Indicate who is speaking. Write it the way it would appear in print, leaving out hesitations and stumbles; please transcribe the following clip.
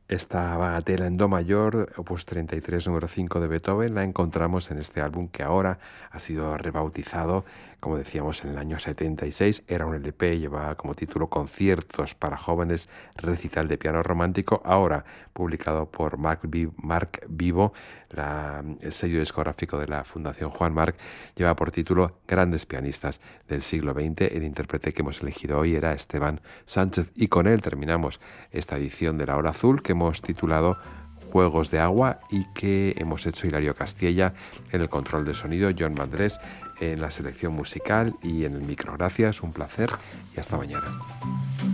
Speaker 1: Esta bagatela en do mayor, opus 33, número 5 de Beethoven, la encontramos en este álbum que ahora ha sido rebautizado, como decíamos, en el año 76. Era un LP, llevaba como título Conciertos para jóvenes, recital de piano romántico. Ahora, publicado por Marc Vivo, el sello discográfico de la Fundación Juan Marc, lleva por título Grandes pianistas del siglo XX. El intérprete que hemos elegido hoy era Esteban Sánchez, y con él terminamos esta edición de La Hora Azul, que hemos titulado Juegos de Agua, y que hemos hecho Hilario Castilla en el control de sonido, John Mandrés en la selección musical y en el micro. Gracias, un placer y hasta mañana.